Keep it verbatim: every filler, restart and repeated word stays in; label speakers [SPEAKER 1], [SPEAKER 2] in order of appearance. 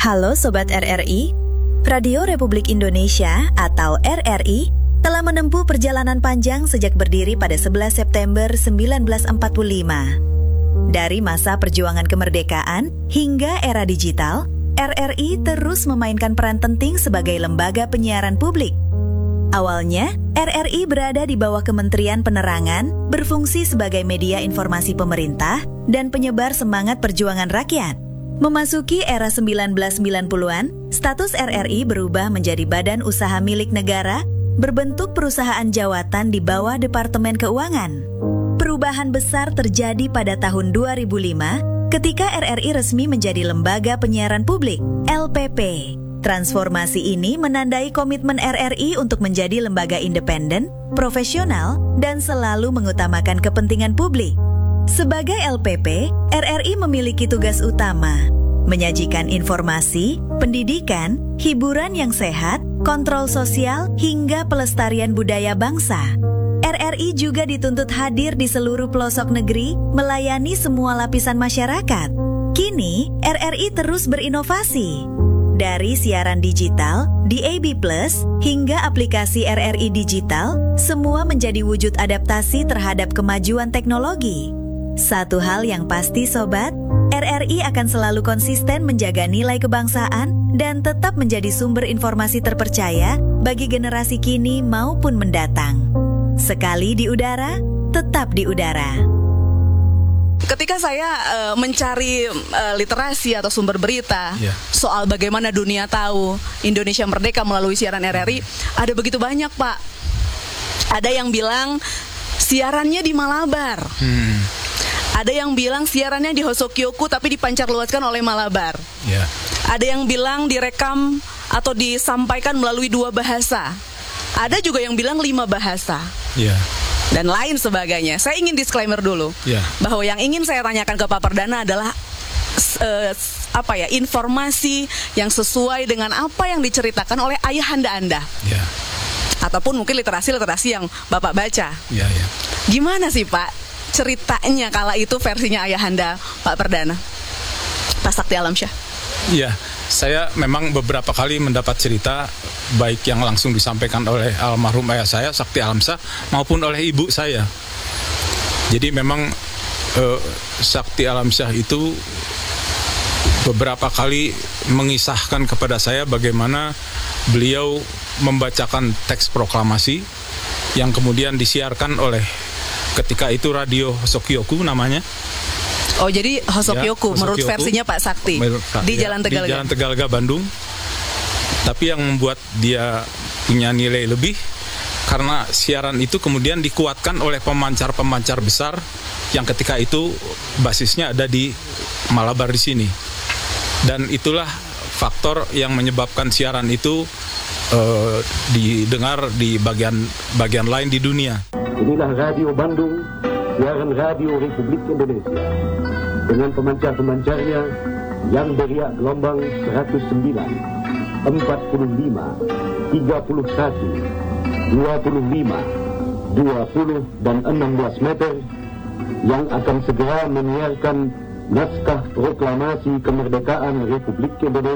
[SPEAKER 1] Halo Sobat R R I, Radio Republik Indonesia atau R R I telah menempuh perjalanan panjang sejak berdiri pada sebelas September seribu sembilan ratus empat puluh lima. Dari masa perjuangan kemerdekaan hingga era digital, R R I terus memainkan peran penting sebagai lembaga penyiaran publik. Awalnya, R R I berada di bawah Kementerian Penerangan, berfungsi sebagai media informasi pemerintah dan penyebar semangat perjuangan rakyat. Memasuki era seribu sembilan ratus sembilan puluhan, status R R I berubah menjadi badan usaha milik negara, berbentuk perusahaan jawatan di bawah Departemen Keuangan. Perubahan besar terjadi pada tahun dua ribu lima ketika R R I resmi menjadi lembaga penyiaran publik, L P P. Transformasi ini menandai komitmen R R I untuk menjadi lembaga independen, profesional, dan selalu mengutamakan kepentingan publik. Sebagai L P P, R R I memiliki tugas utama, menyajikan informasi, pendidikan, hiburan yang sehat, kontrol sosial, hingga pelestarian budaya bangsa. R R I juga dituntut hadir di seluruh pelosok negeri, melayani semua lapisan masyarakat. Kini, R R I terus berinovasi. Dari siaran digital, D A B plus, hingga aplikasi R R I Digital, semua menjadi wujud adaptasi terhadap kemajuan teknologi. Satu hal yang pasti Sobat, R R I akan selalu konsisten menjaga nilai kebangsaan dan tetap menjadi sumber informasi terpercaya bagi generasi kini maupun mendatang. Sekali di udara, tetap di udara.
[SPEAKER 2] Ketika saya uh, mencari uh, literasi atau sumber berita yeah. soal bagaimana dunia tahu Indonesia merdeka melalui siaran R R I, ada begitu banyak, Pak. Ada yang bilang siarannya di Malabar. Hmm. Ada yang bilang siarannya di Hosokyoku tapi dipancarluaskan oleh Malabar. Yeah. Ada yang bilang direkam atau disampaikan melalui dua bahasa. Ada juga yang bilang lima bahasa. Yeah. Dan lain sebagainya. Saya ingin disclaimer dulu yeah. bahwa yang ingin saya tanyakan ke Pak Perdana adalah uh, apa ya informasi yang sesuai dengan apa yang diceritakan oleh ayahanda Anda, yeah. ataupun mungkin literasi-literasi yang Bapak baca. Yeah, yeah. Gimana sih Pak ceritanya kala itu versinya ayahanda Pak Perdana, Pak Sakti Alamsyah?
[SPEAKER 3] Iya, yeah. Saya memang beberapa kali mendapat cerita baik yang langsung disampaikan oleh almarhum ayah saya, Sakti Alamsyah, maupun oleh ibu saya. Jadi memang eh, Sakti Alamsyah itu beberapa kali mengisahkan kepada saya bagaimana beliau membacakan teks proklamasi yang kemudian disiarkan oleh ketika itu Radio Hosokyoku namanya.
[SPEAKER 2] Oh, jadi Hosokyoku, ya, menurut
[SPEAKER 3] Hosokyoku,
[SPEAKER 2] versinya Pak Sakti, menurut, di
[SPEAKER 3] ya,
[SPEAKER 2] Jalan Tegalga.
[SPEAKER 3] Di Jalan Tegalga, Bandung. Tapi yang membuat dia punya nilai lebih karena siaran itu kemudian dikuatkan oleh pemancar-pemancar besar yang ketika itu basisnya ada di Malabar di sini. Dan itulah faktor yang menyebabkan siaran itu uh, didengar di bagian-bagian lain di dunia.
[SPEAKER 4] Inilah Radio Bandung, siaran Radio Republik Indonesia, dengan pemancar-pemancarnya yang beriak gelombang seratus sembilan, empat puluh lima, tiga puluh satu, dua puluh lima, dua puluh, dan enam belas meter, yang akan segera menyiarkan naskah proklamasi kemerdekaan Republik Indonesia.